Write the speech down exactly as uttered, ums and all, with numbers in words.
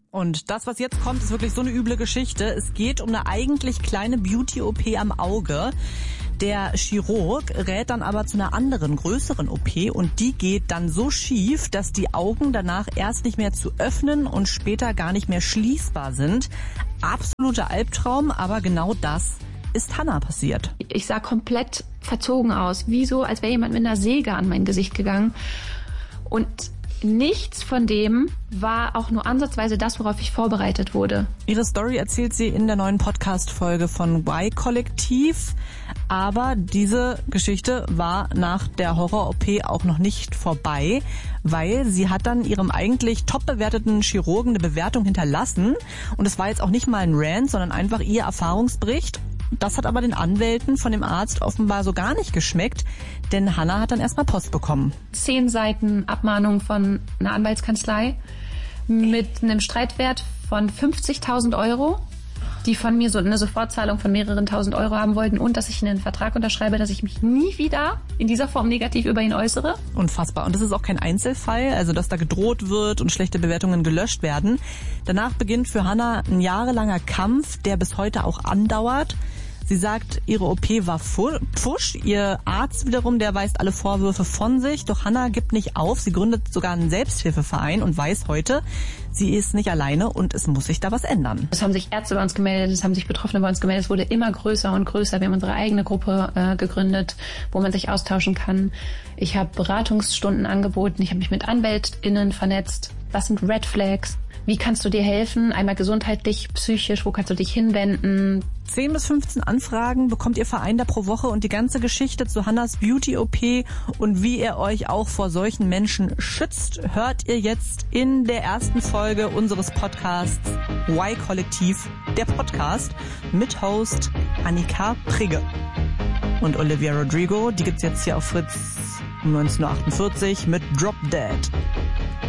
Und das, was jetzt kommt, ist wirklich so eine üble Geschichte. Es geht um eine eigentlich kleine Beauty-O P am Auge. Der Chirurg rät dann aber zu einer anderen, größeren O P und die geht dann so schief, dass die Augen danach erst nicht mehr zu öffnen und später gar nicht mehr schließbar sind. Absoluter Albtraum, aber genau das ist Hannah passiert. Ich sah komplett verzogen aus, wie so, als wäre jemand mit einer Säge an mein Gesicht gegangen. Und nichts von dem war auch nur ansatzweise das, worauf ich vorbereitet wurde. Ihre Story erzählt sie in der neuen Podcast-Folge von Y-Kollektiv. Aber diese Geschichte war nach der Horror-O P auch noch nicht vorbei, weil sie hat dann ihrem eigentlich top bewerteten Chirurgen eine Bewertung hinterlassen. Und es war jetzt auch nicht mal ein Rant, sondern einfach ihr Erfahrungsbericht. Das hat aber den Anwälten von dem Arzt offenbar so gar nicht geschmeckt, denn Hannah hat dann erstmal Post bekommen. Zehn Seiten Abmahnung von einer Anwaltskanzlei mit einem Streitwert von fünfzigtausend Euro, die von mir so eine Sofortzahlung von mehreren tausend Euro haben wollten und dass ich einen Vertrag unterschreibe, dass ich mich nie wieder in dieser Form negativ über ihn äußere. Unfassbar. Und das ist auch kein Einzelfall, also dass da gedroht wird und schlechte Bewertungen gelöscht werden. Danach beginnt für Hannah ein jahrelanger Kampf, der bis heute auch andauert. Sie sagt, ihre O P war Pfusch. Ihr Arzt wiederum, der weist alle Vorwürfe von sich. Doch Hannah gibt nicht auf. Sie gründet sogar einen Selbsthilfeverein und weiß heute, sie ist nicht alleine und es muss sich da was ändern. Es haben sich Ärzte bei uns gemeldet, es haben sich Betroffene bei uns gemeldet. Es wurde immer größer und größer. Wir haben unsere eigene Gruppe äh, gegründet, wo man sich austauschen kann. Ich habe Beratungsstunden angeboten. Ich habe mich mit AnwältInnen vernetzt. Was sind Red Flags? Wie kannst du dir helfen? Einmal gesundheitlich, psychisch, wo kannst du dich hinwenden? zehn bis fünfzehn Anfragen bekommt ihr Verein da pro Woche und die ganze Geschichte zu Hannahs Beauty-O P und wie ihr euch auch vor solchen Menschen schützt, hört ihr jetzt in der ersten Folge unseres Podcasts Y-Kollektiv, der Podcast, mit Host Annika Prigge. Und Olivia Rodrigo, die gibt's jetzt hier auf Fritz um neunzehn Uhr achtundvierzig mit Drop Dead.